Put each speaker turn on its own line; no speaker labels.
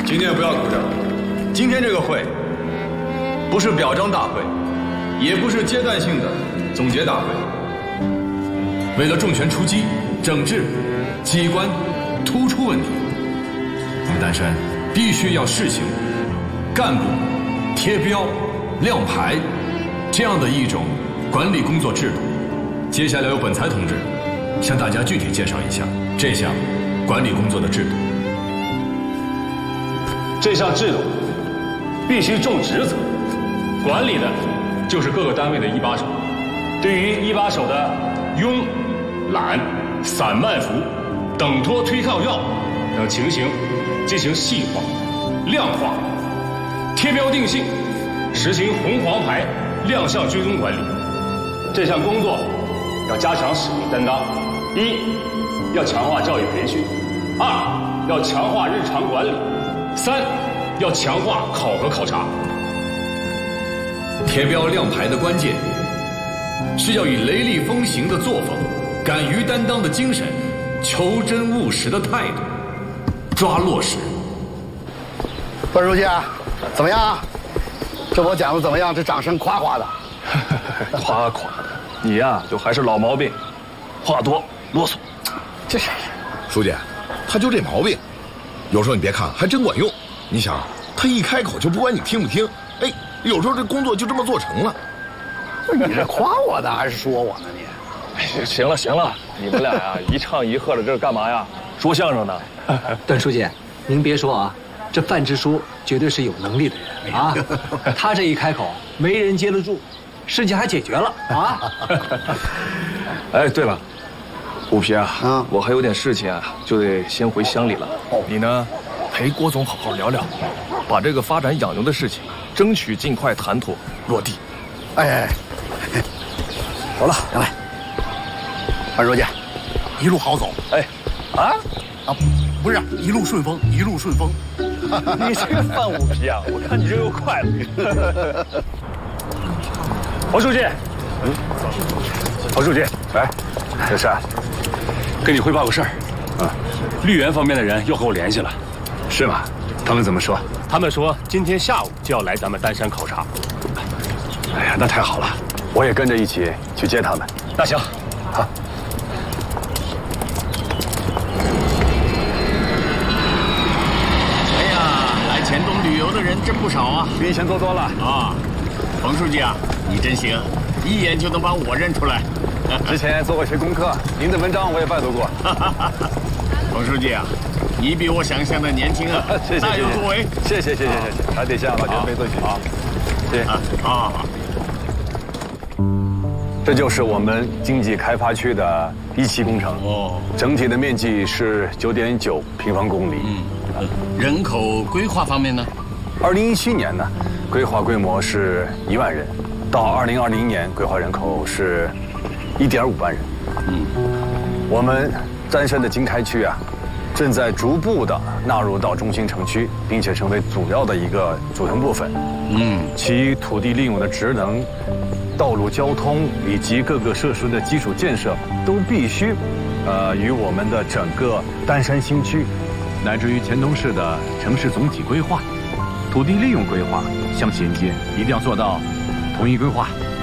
今天不要鼓掌。今天这个会，不是表彰大会，也不是阶段性的总结大会。为了重拳出击，整治机关突出问题，我们丹山必须要试行干部贴标、亮牌这样的一种管理工作制度。接下来由本才同志向大家具体介绍一下这项管理工作的制度。
这项制度必须重职责，管理的就是各个单位的一把手。对于一把手的慵懒、散漫服、等脱推靠要等情形进行细化、量化、贴标定性，实行红黄牌亮相追踪管理。这项工作要加强使命担当：一，要强化教育培训；二，要强化日常管理；三，要强化考核考察。
贴标亮牌的关键是要以雷厉风行的作风、敢于担当的精神、求真务实的态度抓落实。
段书记啊，怎么样？这我讲的怎么样？这掌声夸夸的。
夸夸，你呀，就还是老毛病，话多啰嗦。
这是，
书记，他就这毛病，有时候你别看还真管用。你想，他一开口就不管你听不听，哎，有时候这工作就这么做成了。
你是夸我呢还是说我呢你？
哎，行了行了，你们俩呀一唱一和的，这是干嘛呀？说相声呢？
段书记，您别说啊，这范支书绝对是有能力的人啊！他这一开口，没人接得住，事情还解决了啊！
哎，对了，虎皮啊，我还有点事情啊，就得先回乡里了。你呢，陪郭总好好聊聊，把这个发展养牛的事情，争取尽快谈妥落地。
哎，走了，两位，范书记，
一路好走。
哎，啊，
不是一路顺风，一路顺风。
你这个范虎皮啊，我看你这又快了。黄书记，黄书记，来，有事，跟你汇报个事儿。绿园方面的人又和我联系了。是吗？他们怎么说？他们说今天下午就要来咱们丹山考察。哎呀，那太好了，我也跟着一起去接他们。那行，好。
哎呀，来黔东旅游的人真不少啊，
比以前多了
啊。冯书记啊，你真行，一眼就能把我认出来。
之前做过些功课，您的文章我也拜读过。
冯书记啊，你比我想象的年轻啊，大有作为。
谢谢，还得向老前辈多学习。谢谢啊。这就是我们经济开发区的1期工程哦，整体的面积是9.9平方公里。
人口规划方面呢
？2017年呢，规划规模是1万人，到2020年规划人口是1.5万人。我们丹山的经开区啊，正在逐步的纳入到中心城区，并且成为主要的一个组成部分。其土地利用的职能、道路交通以及各个设施的基础建设都必须，与我们的整个丹山新区，乃至于黔东市的城市总体规划、土地利用规划相衔接，一定要做到统一规划、